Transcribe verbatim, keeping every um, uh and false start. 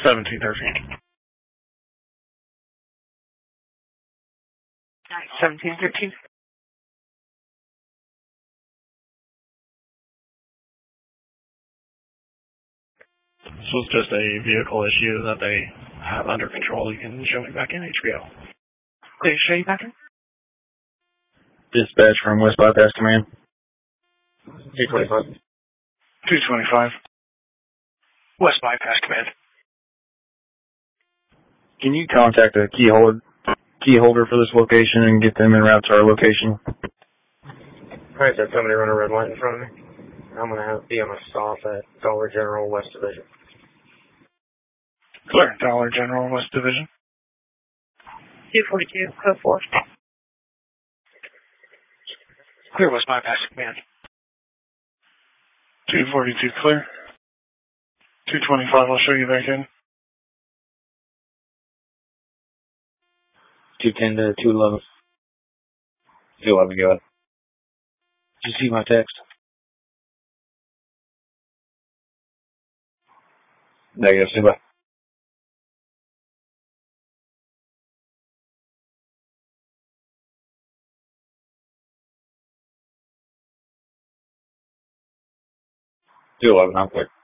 seventeen thirteen. seventeen thirteen. This was just a vehicle issue that they have under control. You can show me back in H B O. Clear, show you back in? Dispatch from West Bypass Command. two twenty-five. two twenty-five. West Bypass Command. Can you contact a key holder, key holder for this location and get them en route to our location? Alright, so somebody run a red light in front of me. I'm going to have be on a stop at Dollar General West Division. Clear. Dollar General West Division. two forty-two, code four. Clear, West Bypass Command. two forty-two clear. two twenty-five, I'll show you back in. two ten to two eleven. two eleven, go ahead. Did you see my text? Negative, see bye. two eleven, I'm clear.